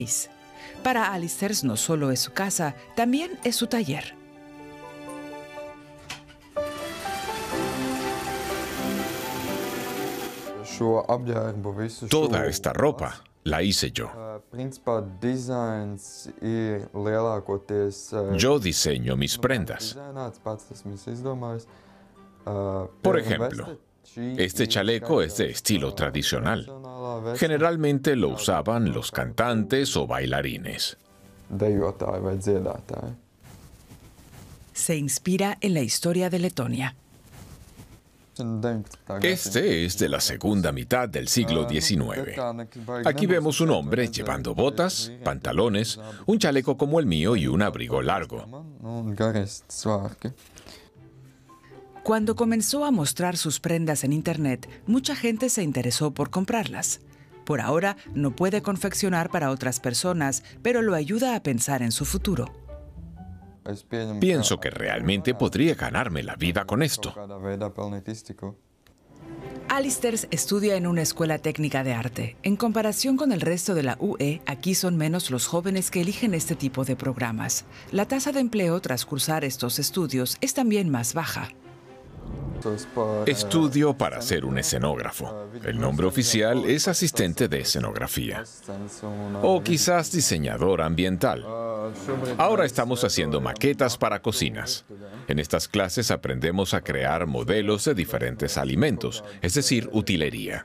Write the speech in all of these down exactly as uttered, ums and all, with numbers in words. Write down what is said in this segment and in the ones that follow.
Para Alistair no solo es su casa, también es su taller. Toda esta ropa la hice yo. Yo diseño mis prendas. Por ejemplo, este chaleco es de estilo tradicional. Generalmente lo usaban los cantantes o bailarines. Se inspira en la historia de Letonia. Este es de la segunda mitad del siglo diecinueve. Aquí vemos un hombre llevando botas, pantalones, un chaleco como el mío y un abrigo largo. Cuando comenzó a mostrar sus prendas en Internet, mucha gente se interesó por comprarlas. Por ahora, no puede confeccionar para otras personas, pero lo ayuda a pensar en su futuro. Pienso que realmente podría ganarme la vida con esto. Alistair estudia en una escuela técnica de arte. En comparación con el resto de la U E, aquí son menos los jóvenes que eligen este tipo de programas. La tasa de empleo tras cursar estos estudios es también más baja. Estudio para ser un escenógrafo. El nombre oficial es asistente de escenografía. O quizás diseñador ambiental. Ahora estamos haciendo maquetas para cocinas. En estas clases aprendemos a crear modelos de diferentes alimentos, es decir, utilería.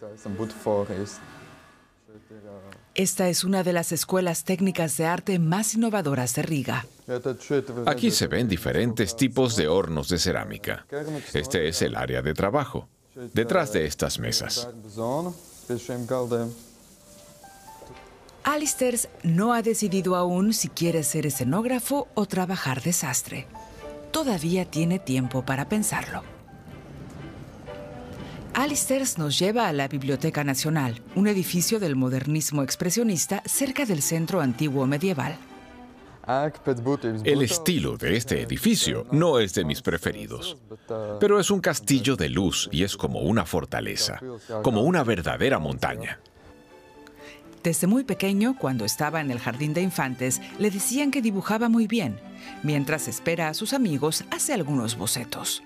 Esta es una de las escuelas técnicas de arte más innovadoras de Riga. Aquí se ven diferentes tipos de hornos de cerámica. Este es el área de trabajo, detrás de estas mesas. Alistair no ha decidido aún si quiere ser escenógrafo o trabajar de sastre. Todavía tiene tiempo para pensarlo. Alistair nos lleva a la Biblioteca Nacional, un edificio del modernismo expresionista cerca del centro antiguo medieval. El estilo de este edificio no es de mis preferidos, pero es un castillo de luz y es como una fortaleza, como una verdadera montaña. Desde muy pequeño, cuando estaba en el jardín de infantes, le decían que dibujaba muy bien. Mientras espera a sus amigos, hace algunos bocetos.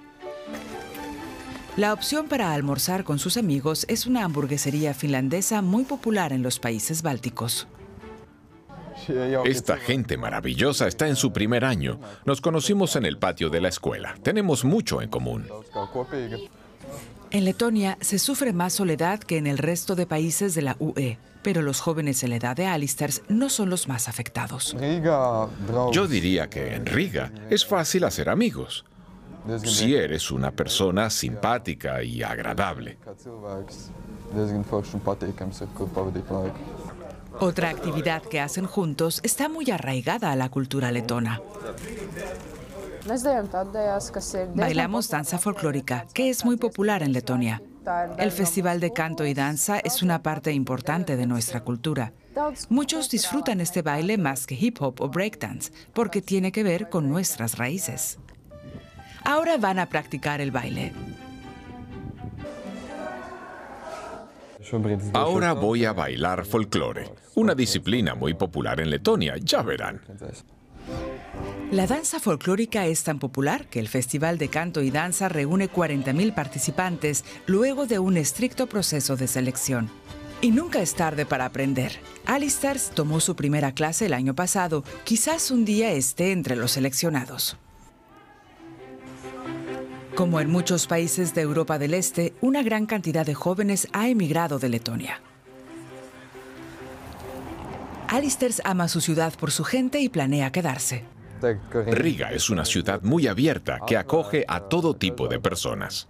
La opción para almorzar con sus amigos es una hamburguesería finlandesa muy popular en los países bálticos. Esta gente maravillosa está en su primer año. Nos conocimos en el patio de la escuela. Tenemos mucho en común. En Letonia se sufre más soledad que en el resto de países de la U E, pero los jóvenes en la edad de Alistair no son los más afectados. Yo diría que en Riga es fácil hacer amigos. Si eres una persona simpática y agradable. Otra actividad que hacen juntos está muy arraigada a la cultura letona. Bailamos danza folclórica, que es muy popular en Letonia. El Festival de Canto y Danza es una parte importante de nuestra cultura. Muchos disfrutan este baile más que hip hop o breakdance, porque tiene que ver con nuestras raíces. Ahora van a practicar el baile. Ahora voy a bailar folclore, una disciplina muy popular en Letonia, ya verán. La danza folclórica es tan popular que el Festival de Canto y Danza reúne cuarenta mil participantes luego de un estricto proceso de selección. Y nunca es tarde para aprender. Alistair tomó su primera clase el año pasado. Quizás un día esté entre los seleccionados. Como en muchos países de Europa del Este, una gran cantidad de jóvenes ha emigrado de Letonia. Alistair ama su ciudad por su gente y planea quedarse. Riga es una ciudad muy abierta que acoge a todo tipo de personas.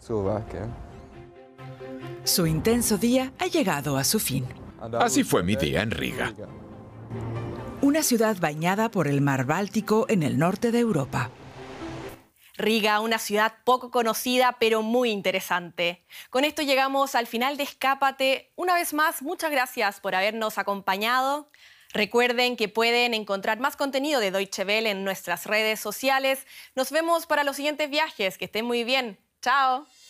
Su intenso día ha llegado a su fin. Así fue mi día en Riga. Una ciudad bañada por el mar Báltico en el norte de Europa. Riga, una ciudad poco conocida, pero muy interesante. Con esto llegamos al final de Escápate. Una vez más, muchas gracias por habernos acompañado. Recuerden que pueden encontrar más contenido de Deutsche Welle en nuestras redes sociales. Nos vemos para los siguientes viajes. Que estén muy bien. ¡Chao!